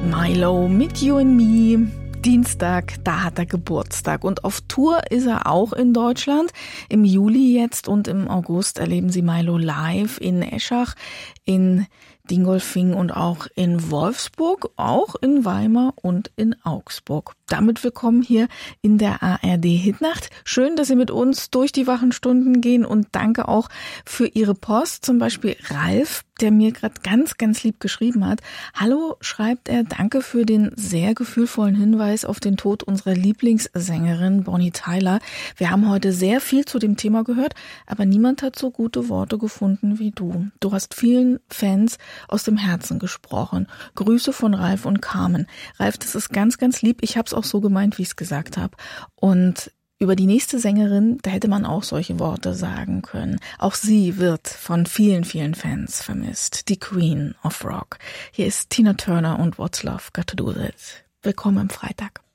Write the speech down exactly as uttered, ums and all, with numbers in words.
Milo mit You and Me. Dienstag, da hat er Geburtstag und auf Tour ist er auch in Deutschland. Im Juli jetzt und im August erleben Sie Milo live in Eschach, in Dingolfing und auch in Wolfsburg, auch in Weimar und in Augsburg. Damit willkommen hier in der A R D Hitnacht. Schön, dass Sie mit uns durch die wachen Stunden gehen und danke auch für Ihre Post. Zum Beispiel Ralf, der mir gerade ganz, ganz lieb geschrieben hat. Hallo, schreibt er, danke für den sehr gefühlvollen Hinweis auf den Tod unserer Lieblingssängerin Bonnie Tyler. Wir haben heute sehr viel zu dem Thema gehört, aber niemand hat so gute Worte gefunden wie du. Du hast vielen Fans aus dem Herzen gesprochen. Grüße von Ralf und Carmen. Ralf, das ist ganz, ganz lieb. Ich habe es auch so gemeint, wie ich es gesagt habe. Und über die nächste Sängerin, da hätte man auch solche Worte sagen können. Auch sie wird von vielen, vielen Fans vermisst. Die Queen of Rock. Hier ist Tina Turner und What's Love Got to Do With It. Willkommen am Freitag.